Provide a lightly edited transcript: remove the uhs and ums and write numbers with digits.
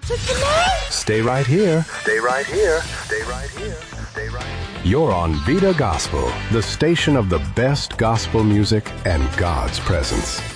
What's the name? Stay right here. Stay right here. Stay right here. Stay right here. You're on Vita Gospel, the station of the best gospel music and God's presence.